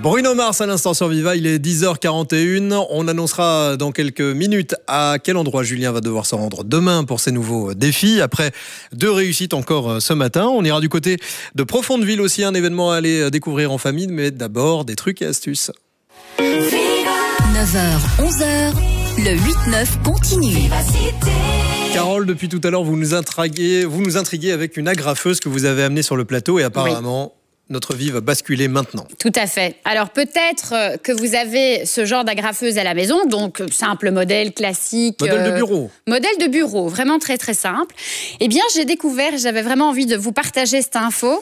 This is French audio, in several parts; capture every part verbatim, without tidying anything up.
Bruno Mars à l'instant sur Viva, il est dix heures quarante et une. On annoncera dans quelques minutes à quel endroit Julien va devoir se rendre demain pour ses nouveaux défis. Après deux réussites encore ce matin, on ira du côté de Profondeville aussi, un événement à aller découvrir en famille, mais d'abord des trucs et astuces. neuf heures, onze heures, le huit neuf continue. Carole, depuis tout à l'heure, vous nous intriguez, vous nous intriguez avec une agrafeuse que vous avez amenée sur le plateau et apparemment, oui, notre vie va basculer maintenant. Tout à fait. Alors peut-être que vous avez ce genre d'agrafeuse à la maison, donc simple modèle classique. Modèle de bureau. Euh, modèle de bureau, vraiment très très simple. Eh bien, j'ai découvert, j'avais vraiment envie de vous partager cette info.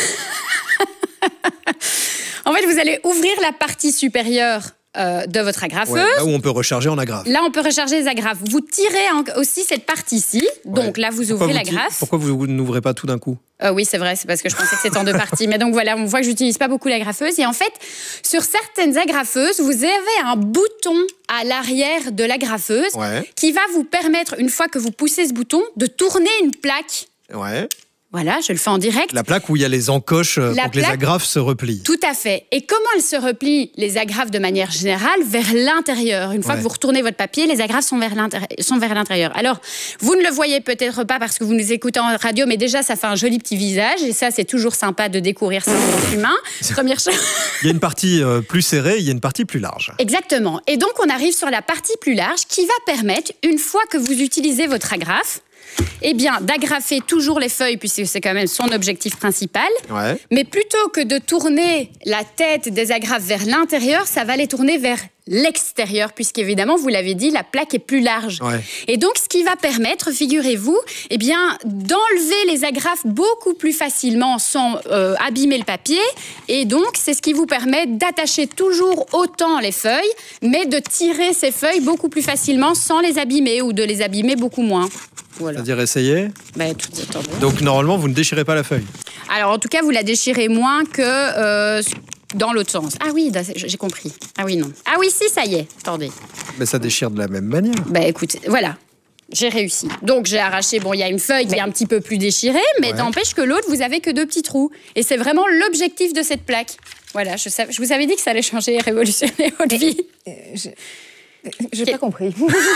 En fait, vous allez ouvrir la partie supérieure Euh, de votre agrafeuse. Ouais, là où on peut recharger en agrafe. Là, on peut recharger les agrafes. Vous tirez en, aussi cette partie-ci. Donc ouais. là, vous Pourquoi ouvrez vous l'agrafe. Pourquoi vous n'ouvrez pas tout d'un coup? euh, Oui, c'est vrai, c'est parce que je pensais que c'était en deux parties. Mais donc voilà, on voit que j'utilise pas beaucoup l'agrafeuse. Et en fait, sur certaines agrafeuses, vous avez un bouton à l'arrière de l'agrafeuse ouais. qui va vous permettre, une fois que vous poussez ce bouton, de tourner une plaque. Ouais. Voilà, je le fais en direct. La plaque où il y a les encoches la pour plaque, que les agrafes se replient. Tout à fait. Et comment elles se replient, les agrafes, de manière générale, vers l'intérieur. Une fois ouais. que vous retournez votre papier, les agrafes sont vers l'intérieur. Alors, vous ne le voyez peut-être pas parce que vous nous écoutez en radio, mais déjà, ça fait un joli petit visage. Et ça, c'est toujours sympa de découvrir ça en humain. Première chose. Il y a une partie euh, plus serrée, il y a une partie plus large. Exactement. Et donc, on arrive sur la partie plus large qui va permettre, une fois que vous utilisez votre agrafe, eh bien, d'agrafer toujours les feuilles, puisque c'est quand même son objectif principal. Ouais. Mais plutôt que de tourner la tête des agrafes vers l'intérieur, ça va les tourner vers l'extérieur, puisqu'évidemment, vous l'avez dit, la plaque est plus large. Ouais. Et donc, ce qui va permettre, figurez-vous, eh bien, d'enlever les agrafes beaucoup plus facilement sans euh, abîmer le papier. Et donc, c'est ce qui vous permet d'attacher toujours autant les feuilles, mais de tirer ces feuilles beaucoup plus facilement sans les abîmer ou de les abîmer beaucoup moins. Voilà. C'est-à-dire essayer ben, tout est Donc, normalement, vous ne déchirez pas la feuille. Alors, en tout cas, vous la déchirez moins que euh, dans l'autre sens. Ah oui, j'ai compris. Ah oui, non. Ah oui, si, ça y est. Attendez. Mais ça déchire de la même manière. Ben, écoute, voilà. J'ai réussi. Donc, j'ai arraché... Bon, il y a une feuille qui est un petit peu plus déchirée, mais ouais. n'empêche que l'autre, vous avez que deux petits trous. Et c'est vraiment l'objectif de cette plaque. Voilà, je, sav... je vous avais dit que ça allait changer et révolutionner votre vie. Euh, je... J'ai pas compris.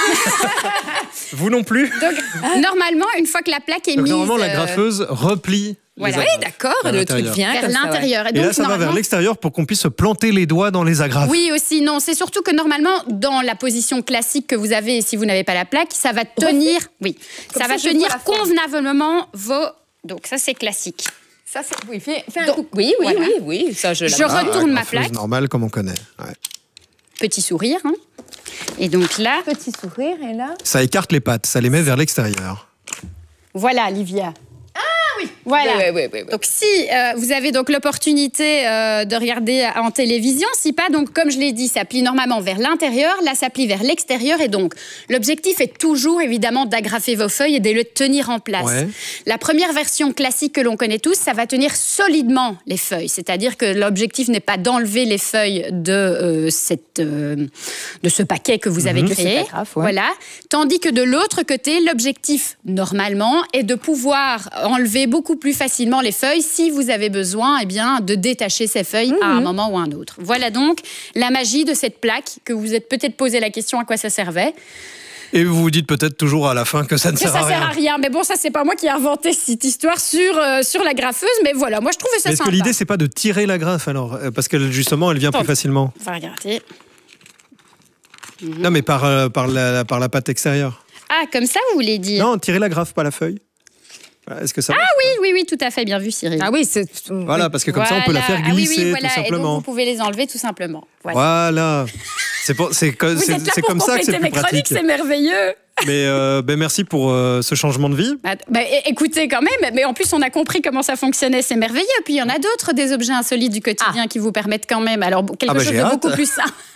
Vous non plus. Donc, normalement, une fois que la plaque est donc, mise... Normalement, la graffeuse replie. Voilà. Oui, d'accord, le truc vient vers l'intérieur. Ouais. Et, et là, ça va vers l'extérieur pour qu'on puisse se planter les doigts dans les agrafes. Oui, aussi. Non, c'est surtout que normalement, dans la position classique que vous avez, si vous n'avez pas la plaque, ça va tenir... Oui, Comme ça, ça va tenir convenablement vos... Donc, ça, c'est classique. Ça, c'est... Oui, fais, fais un Donc, coup. Oui, oui, voilà. oui, oui. Ça, je je retourne ma plaque. Normal, comme on connaît. Ouais. Petit sourire. Hein. Et donc là... Petit sourire, et là... Ça écarte les pattes, ça les met vers l'extérieur. Voilà, Livia. Ah oui. Voilà. Oui, oui, oui, oui, oui. Donc si euh, vous avez donc l'opportunité euh, de regarder en télévision, si pas, donc comme je l'ai dit, ça plie normalement vers l'intérieur, là ça plie vers l'extérieur et donc l'objectif est toujours évidemment d'agrafer vos feuilles et de les tenir en place. Ouais. La première version classique que l'on connaît tous, ça va tenir solidement les feuilles, c'est-à-dire que l'objectif n'est pas d'enlever les feuilles de, euh, cette, euh, de ce paquet que vous avez mmh, créé, agrafes, ouais. voilà. Tandis que de l'autre côté, l'objectif normalement est de pouvoir enlever beaucoup plus facilement les feuilles si vous avez besoin eh bien, de détacher ces feuilles mmh. à un moment ou un autre. Voilà donc la magie de cette plaque que vous vous êtes peut-être posé la question à quoi ça servait. Et vous vous dites peut-être toujours à la fin que ça ne que sert ça à rien. sert à rien. Mais bon, ça, c'est pas moi qui ai inventé cette histoire sur, euh, sur la graffeuse. Mais voilà, moi, je trouvais ça mais est-ce sympa. que l'idée, c'est pas de tirer la graffe, alors parce que justement, elle vient Attends, plus facilement. On va regarder. Mmh. Non, mais par, euh, par, la, par la patte extérieure. Ah, comme ça, vous voulez dire? Non, tirer la graffe, pas la feuille. Est-ce que ça ah oui, oui, oui, tout à fait, bien vu, Cyril. Ah oui, c'est... Voilà, parce que comme voilà. ça, on peut la faire glisser, ah oui, oui, voilà. Et tout simplement. donc, vous pouvez les enlever, tout simplement. Voilà. voilà. C'est comme ça que c'est plus pratique. C'est merveilleux. Mais euh, ben merci pour euh, ce changement de vie. Bah, bah, écoutez, quand même, mais en plus, on a compris comment ça fonctionnait, c'est merveilleux. Puis il y en a d'autres, des objets insolites du quotidien ah. qui vous permettent quand même, alors quelque ah bah, chose de hâte. beaucoup plus simple.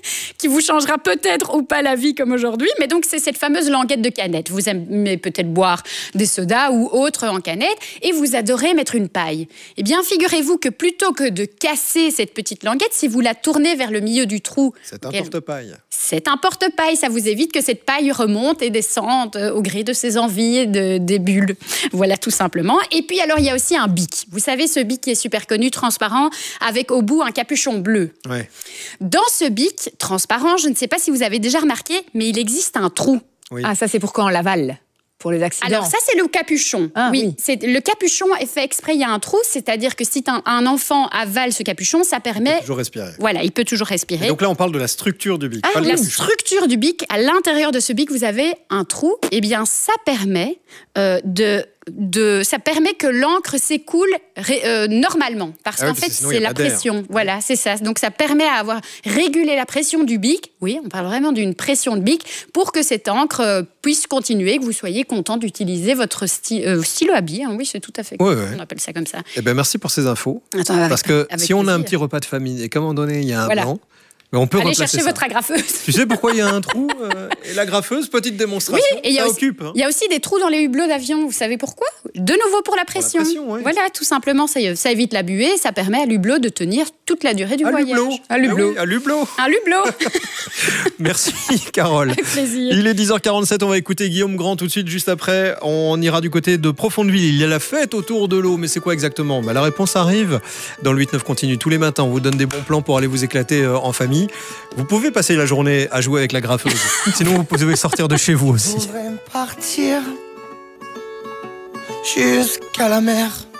qui vous changera peut-être ou pas la vie comme aujourd'hui. Mais donc, c'est cette fameuse languette de canette. Vous aimez peut-être boire des sodas ou autres en canette et vous adorez mettre une paille. Eh bien, figurez-vous que plutôt que de casser cette petite languette, si vous la tournez vers le milieu du trou... C'est un porte-paille. C'est un porte-paille. Ça vous évite que cette paille remonte et descende au gré de ses envies et de, des bulles. Voilà, tout simplement. Et puis, alors, il y a aussi un bic. Vous savez, ce bic qui est super connu, transparent, avec au bout un capuchon bleu. Ouais. Dans ce bic transparent, je ne sais pas si vous avez déjà remarqué, mais il existe un trou. Oui. Ah, ça, c'est pour quand on l'avale? Pour les accidents. Alors ça, c'est le capuchon. Ah, oui, oui. C'est, le capuchon est fait exprès, il y a un trou, c'est-à-dire que si un, un enfant avale ce capuchon, ça permet... Toujours respirer. Voilà, il peut toujours respirer. Et donc là, on parle de la structure du bic. Ah, pas le la capuchon. structure du bic, à l'intérieur de ce bic, vous avez un trou. Eh bien, ça permet euh, de... De, ça permet que l'encre s'écoule ré, euh, normalement. Parce Ah oui, qu'en parce fait, que sinon, il y c'est a la pas d'air. pression. Voilà, c'est ça. Donc, ça permet à avoir régulé la pression du bic. Oui, on parle vraiment d'une pression de bic pour que cette encre euh, puisse continuer, que vous soyez content d'utiliser votre sti- euh, stylo à billes. Hein. Oui, c'est tout à fait. Ouais, ouais. On appelle ça comme ça. Eh ben, merci pour ces infos. Attends, avec- Parce que avec si on a un plaisir. petit repas de famille et qu'à un moment donné, il y a un Voilà. blanc, mais on peut Allez replacer chercher ça. votre agrafeuse. Tu sais pourquoi il y a un trou euh, et l'agrafeuse, petite démonstration, Oui, et il y a ça aussi- occupe. Hein. Il y a aussi des trous dans les hublots d'avion. Vous savez pourquoi? De nouveau pour la pression. pression, oui. Voilà, tout simplement, ça, ça évite la buée. Ça permet à l'hublot de tenir toute la durée du À voyage. l'hublot. À l'hublot. Ah oui, à l'hublot. Un hublot. Merci Carole. Avec plaisir. Il est dix heures quarante-sept, on va écouter Guillaume Grand tout de suite. Juste après, on ira du côté de Profondeville. Il y a la fête autour de l'eau, mais c'est quoi exactement? Bah, la réponse arrive dans le huit neuf continue tous les matins. On vous donne des bons plans pour aller vous éclater euh, en famille. Vous pouvez passer la journée à jouer avec la graffeuse. Sinon, vous pouvez sortir de chez vous aussi. Je voudrais partir jusqu'à la mer.